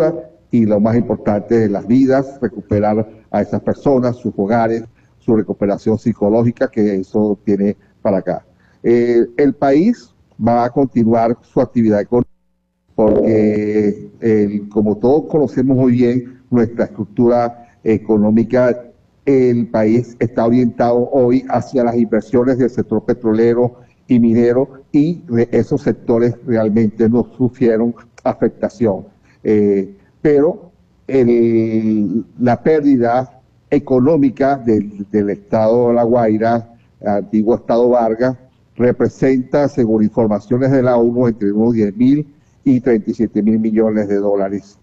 infraestructura y lo más importante de las vidas, recuperar a esas personas, sus hogares, su recuperación psicológica, que eso tiene para acá. El país va a continuar su actividad económica porque, como todos conocemos muy bien, nuestra estructura económica, el país está orientado hoy hacia las inversiones del sector petrolero y minero, y esos sectores realmente no sufrieron afectación. Pero la pérdida económica del estado de La Guaira, antiguo estado Vargas, representa, según informaciones de la ONU, entre unos 10.000 y 37.000 millones de dólares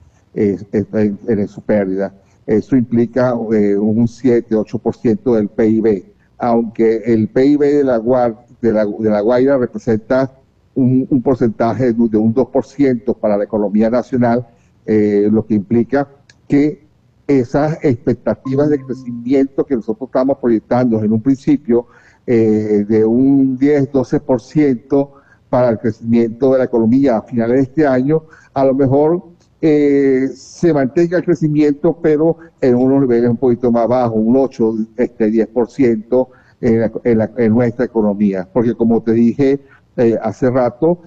en su pérdida. Eso implica un 7-8% del PIB, aunque el PIB de la Guaira representa un porcentaje de un 2% para la economía nacional, lo que implica que esas expectativas de crecimiento que nosotros estamos proyectando en un principio de un 10-12% para el crecimiento de la economía a finales de este año, a lo mejor se mantenga el crecimiento, pero en unos niveles un poquito más bajos, un 8-10% en nuestra economía. Porque como te dije hace rato,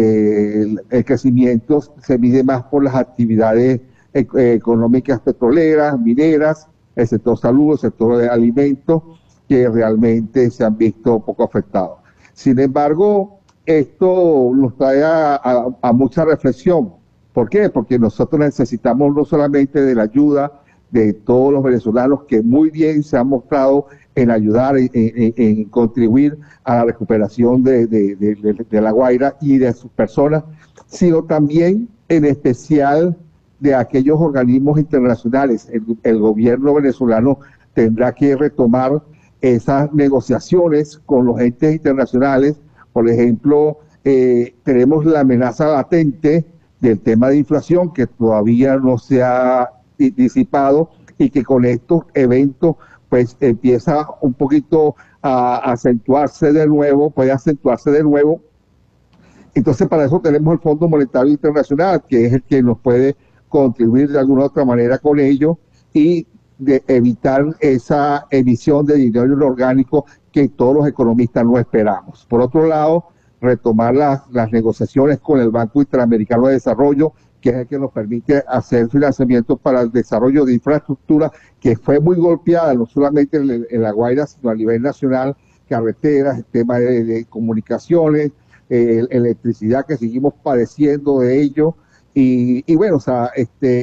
el crecimiento se mide más por las actividades económicas petroleras, mineras, el sector salud, el sector de alimentos, que realmente se han visto poco afectados. Sin embargo, esto nos trae a mucha reflexión. ¿Por qué? Porque nosotros necesitamos no solamente de la ayuda de todos los venezolanos, que muy bien se han mostrado en ayudar, en contribuir a la recuperación de La Guaira y de sus personas, sino también en especial de aquellos organismos internacionales. El gobierno venezolano tendrá que retomar esas negociaciones con los entes internacionales. Por ejemplo, tenemos la amenaza latente del tema de inflación, que todavía no se ha disipado, y que con estos eventos pues empieza un poquito a acentuarse de nuevo, puede acentuarse de nuevo. Entonces, para eso tenemos el Fondo Monetario Internacional, que es el que nos puede contribuir de alguna u otra manera con ello y de evitar esa emisión de dinero inorgánico que todos los economistas no esperamos. Por otro lado, retomar las negociaciones con el Banco Interamericano de Desarrollo, que es el que nos permite hacer financiamiento para el desarrollo de infraestructura, que fue muy golpeada, no solamente en La Guaira, sino a nivel nacional, carreteras, el tema de comunicaciones, electricidad, que seguimos padeciendo de ello. Y bueno, o sea,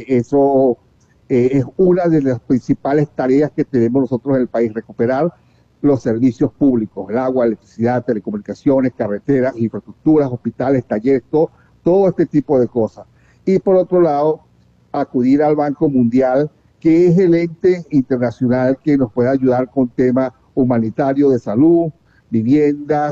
eso es una de las principales tareas que tenemos nosotros en el país, recuperar los servicios públicos, el agua, electricidad, telecomunicaciones, carreteras, infraestructuras, hospitales, talleres, todo este tipo de cosas. Y por otro lado, acudir al Banco Mundial, que es el ente internacional que nos puede ayudar con temas humanitarios de salud, viviendas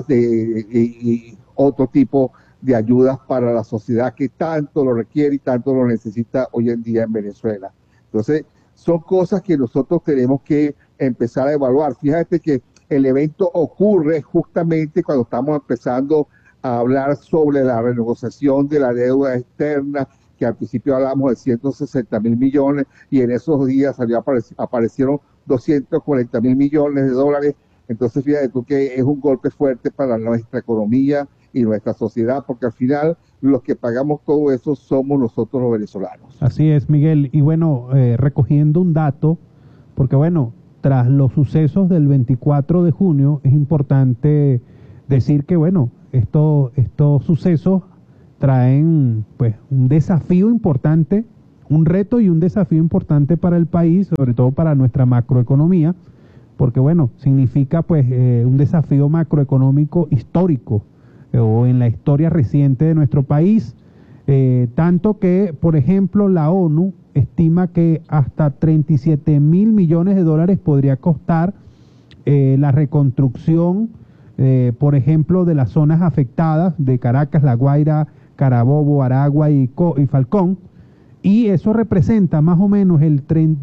y otro tipo de ayudas para la sociedad que tanto lo requiere y tanto lo necesita hoy en día en Venezuela. Entonces, son cosas que nosotros tenemos que empezar a evaluar. Fíjate que el evento ocurre justamente cuando estamos empezando a hablar sobre la renegociación de la deuda externa, que al principio hablamos de 160.000 millones y en esos días aparecieron 240.000 millones de dólares. Entonces, fíjate tú que es un golpe fuerte para nuestra economía y nuestra sociedad, porque al final los que pagamos todo eso somos nosotros los venezolanos. Así es, Miguel. Y bueno, recogiendo un dato, porque bueno, tras los sucesos del 24 de junio, es importante decir que bueno, estos sucesos traen pues un desafío importante, un reto y un desafío importante para el país, sobre todo para nuestra macroeconomía, porque bueno, significa pues un desafío macroeconómico histórico o en la historia reciente de nuestro país, tanto que, por ejemplo, la ONU estima que hasta 37.000 millones de dólares podría costar la reconstrucción, por ejemplo, de las zonas afectadas de Caracas, La Guaira, Carabobo, Aragua y Falcón, y eso representa más o menos del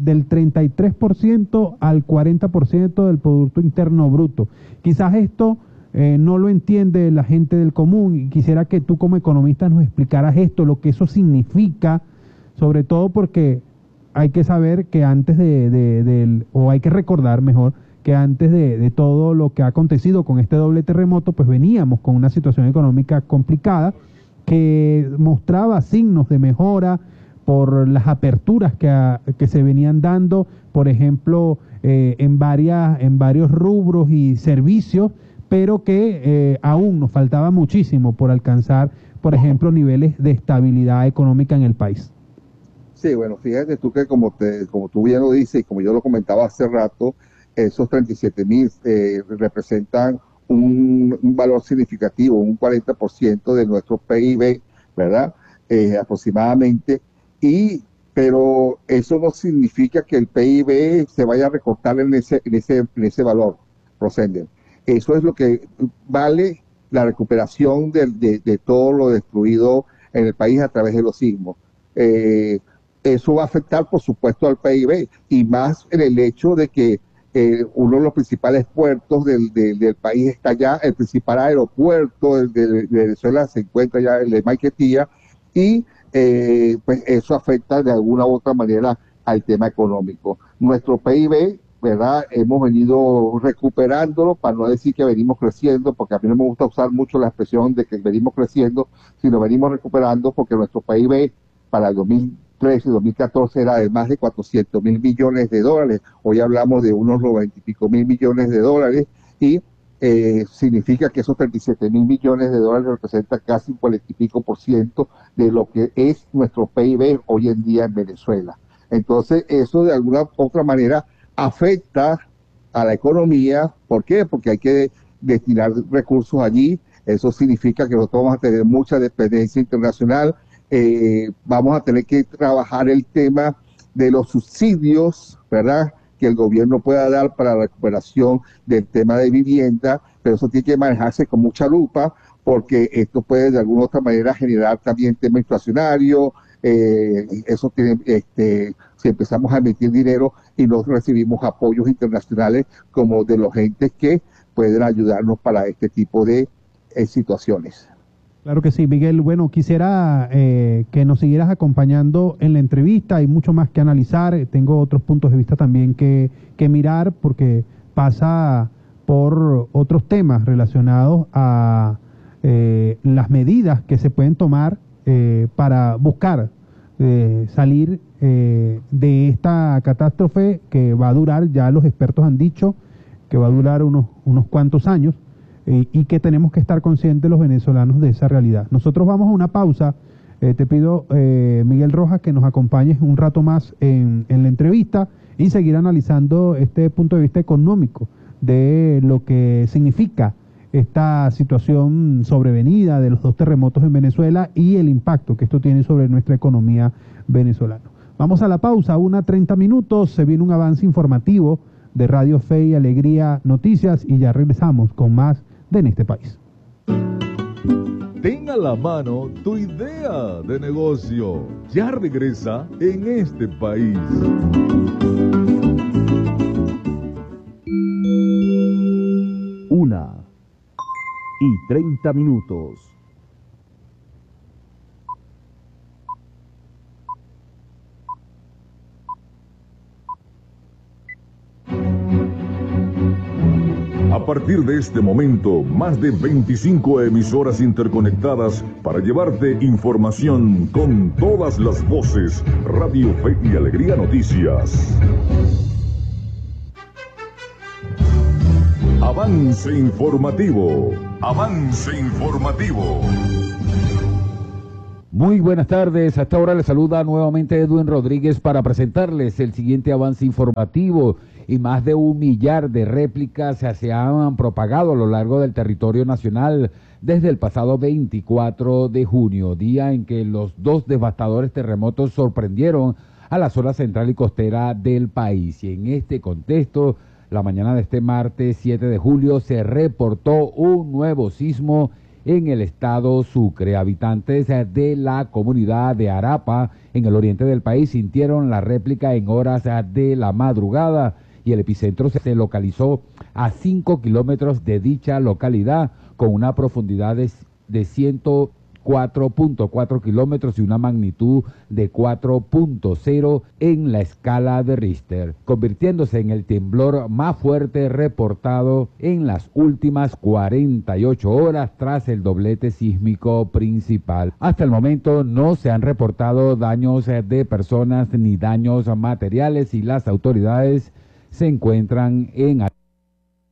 33% al 40% del Producto Interno Bruto. Quizás esto no lo entiende la gente del común, y quisiera que tú como economista nos explicaras esto, lo que eso significa sobre todo porque hay que saber que antes o hay que recordar mejor, que antes de todo lo que ha acontecido con este doble terremoto, pues veníamos con una situación económica complicada que mostraba signos de mejora por las aperturas que se venían dando, por ejemplo, en varios rubros y servicios, pero que aún nos faltaba muchísimo por alcanzar, por ejemplo, niveles de estabilidad económica en el país. Sí, bueno, fíjate tú que como tú bien lo dices y como yo lo comentaba hace rato, esos 37.000 representan un valor significativo, un 40% de nuestro PIB, ¿verdad? Aproximadamente. Pero eso no significa que el PIB se vaya a recortar en ese valor, Rosender. Eso es lo que vale la recuperación de todo lo destruido en el país a través de los sismos. Eso va a afectar, por supuesto, al PIB, y más en el hecho de que uno de los principales puertos del país está allá, el principal aeropuerto de Venezuela se encuentra ya el de Maiquetía, y pues eso afecta de alguna u otra manera al tema económico. Nuestro PIB, ¿verdad? Hemos venido recuperándolo, para no decir que venimos creciendo, porque a mí no me gusta usar mucho la expresión de que venimos creciendo, sino venimos recuperando, porque nuestro PIB para el 2013 y 2014 era de más de 400.000 millones de dólares. Hoy hablamos de unos 90 y pico mil millones de dólares, y significa que esos 37.000 millones de dólares representan casi un 40 y pico % de lo que es nuestro PIB hoy en día en Venezuela. Entonces, eso de alguna otra manera afecta a la economía. ¿Por qué? Porque hay que destinar recursos allí. Eso significa que nosotros vamos a tener mucha dependencia internacional. Vamos a tener que trabajar el tema de los subsidios, ¿verdad?, que el gobierno pueda dar para la recuperación del tema de vivienda, pero eso tiene que manejarse con mucha lupa, porque esto puede de alguna u otra manera generar también tema inflacionario. Eso tiene, si empezamos a emitir dinero y no recibimos apoyos internacionales como de los entes que pueden ayudarnos para este tipo de situaciones. Claro que sí, Miguel. Bueno, quisiera que nos siguieras acompañando en la entrevista. Hay mucho más que analizar. Tengo otros puntos de vista también que mirar, porque pasa por otros temas relacionados a las medidas que se pueden tomar para buscar salir de esta catástrofe que va a durar, ya los expertos han dicho, que va a durar unos cuantos años. Y que tenemos que estar conscientes los venezolanos de esa realidad. Nosotros vamos a una pausa. Te pido, Miguel Rojas, que nos acompañes un rato más en la entrevista y seguir analizando este punto de vista económico de lo que significa esta situación sobrevenida de los dos terremotos en Venezuela y el impacto que esto tiene sobre nuestra economía venezolana. Vamos a la pausa, 1:30 minutos. Se viene un avance informativo de Radio Fe y Alegría Noticias y ya regresamos con más de En este País. Ten a la mano tu idea de negocio. Ya regresa En este País. 1:30 minutos. A partir de este momento, más de 25 emisoras interconectadas para llevarte información con todas las voces. Radio Fe y Alegría Noticias. Avance informativo. Avance informativo. Muy buenas tardes. A esta hora les saluda nuevamente Edwin Rodríguez para presentarles el siguiente avance informativo. Y más de 1 millar de réplicas se han propagado a lo largo del territorio nacional desde el pasado 24 de junio, día en que los dos devastadores terremotos sorprendieron a la zona central y costera del país. Y en este contexto, la mañana de este martes 7 de julio se reportó un nuevo sismo en el estado Sucre. Habitantes de la comunidad de Arapa, en el oriente del país, sintieron la réplica en horas de la madrugada, y el epicentro se localizó a 5 kilómetros de dicha localidad, con una profundidad de 4.4 kilómetros y una magnitud de 4.0 en la escala de Richter, convirtiéndose en el temblor más fuerte reportado en las últimas 48 horas tras el doblete sísmico principal. Hasta el momento no se han reportado daños de personas ni daños materiales y las autoridades se encuentran en